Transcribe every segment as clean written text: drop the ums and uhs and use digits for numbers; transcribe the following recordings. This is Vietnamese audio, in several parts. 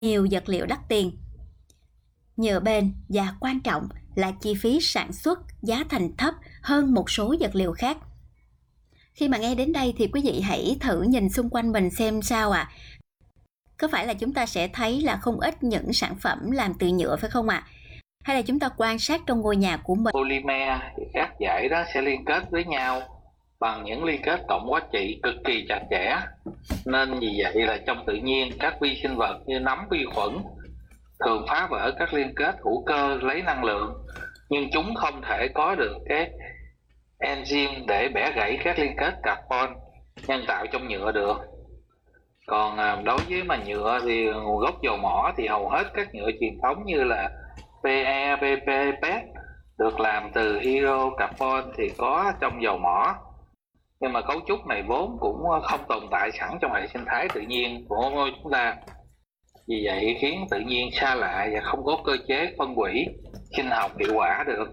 nhiều vật liệu đắt tiền. Nhựa bền và quan trọng là chi phí sản xuất giá thành thấp hơn một số vật liệu khác. Khi mà nghe đến đây thì quý vị hãy thử nhìn xung quanh mình xem sao ạ. Có phải là chúng ta sẽ thấy là không ít những sản phẩm làm từ nhựa phải không ạ? Hay là chúng ta quan sát trong ngôi nhà của mình? Polymer thì các dải đó sẽ liên kết với nhau bằng những liên kết cộng hóa trị cực kỳ chặt chẽ. Nên vì vậy là trong tự nhiên các vi sinh vật như nấm, vi khuẩn thường phá vỡ các liên kết hữu cơ lấy năng lượng, nhưng chúng không thể có được cái enzyme để bẻ gãy các liên kết carbon nhân tạo trong nhựa được. Còn đối với mà nhựa thì nguồn gốc dầu mỏ thì hầu hết các nhựa truyền thống như là PE, PP, PET được làm từ hydrocarbon thì có trong dầu mỏ, nhưng mà cấu trúc này vốn cũng không tồn tại sẵn trong hệ sinh thái tự nhiên của chúng ta. Vì vậy khiến tự nhiên xa lạ và không có cơ chế phân hủy sinh học hiệu quả được.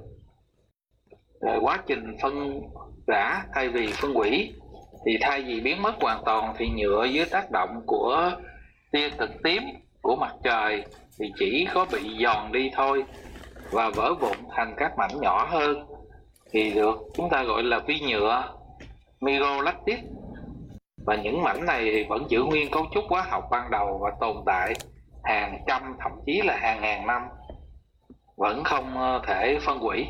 Rồi quá trình phân rã thay vì phân hủy thì thay vì biến mất hoàn toàn thì nhựa dưới tác động của tia cực tím của mặt trời thì chỉ có bị giòn đi thôi và vỡ vụn thành các mảnh nhỏ hơn thì được chúng ta gọi là vi nhựa, microplastic. Và những mảnh này thì vẫn giữ nguyên cấu trúc hóa học ban đầu và tồn tại hàng trăm thậm chí là hàng ngàn năm, vẫn không thể phân hủy.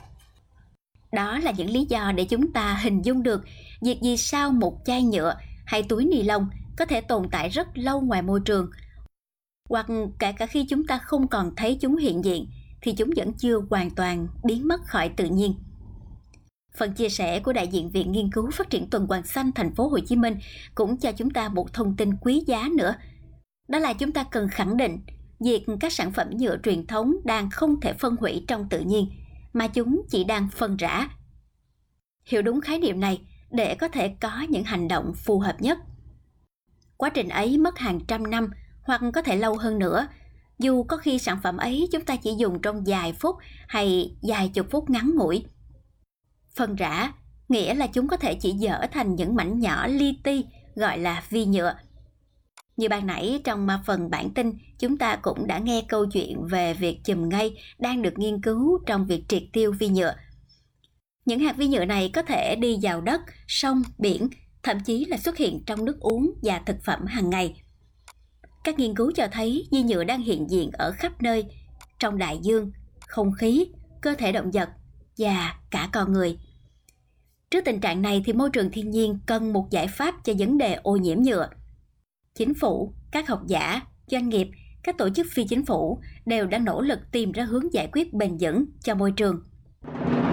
Đó là những lý do để chúng ta hình dung được việc vì sao một chai nhựa hay túi ni lông có thể tồn tại rất lâu ngoài môi trường, hoặc kể cả khi chúng ta không còn thấy chúng hiện diện thì chúng vẫn chưa hoàn toàn biến mất khỏi tự nhiên. Phần chia sẻ của đại diện Viện Nghiên cứu Phát triển Tuần hoàn xanh Thành phố Hồ Chí Minh cũng cho chúng ta một thông tin quý giá nữa. Đó là chúng ta cần khẳng định việc các sản phẩm nhựa truyền thống đang không thể phân hủy trong tự nhiên, mà chúng chỉ đang phân rã. Hiểu đúng khái niệm này để có thể có những hành động phù hợp nhất. Quá trình ấy mất hàng trăm năm hoặc có thể lâu hơn nữa, dù có khi sản phẩm ấy chúng ta chỉ dùng trong vài phút hay vài chục phút ngắn ngủi. Phân rã nghĩa là chúng có thể chỉ dỡ thành những mảnh nhỏ li ti gọi là vi nhựa. Như ban nãy trong phần bản tin, chúng ta cũng đã nghe câu chuyện về việc chùm ngây đang được nghiên cứu trong việc triệt tiêu vi nhựa. Những hạt vi nhựa này có thể đi vào đất, sông, biển, thậm chí là xuất hiện trong nước uống và thực phẩm hàng ngày. Các nghiên cứu cho thấy vi nhựa đang hiện diện ở khắp nơi, trong đại dương, không khí, cơ thể động vật và cả con người. Trước tình trạng này thì môi trường thiên nhiên cần một giải pháp cho vấn đề ô nhiễm nhựa. Chính phủ, các học giả, doanh nghiệp, các tổ chức phi chính phủ đều đã nỗ lực tìm ra hướng giải quyết bền vững cho môi trường.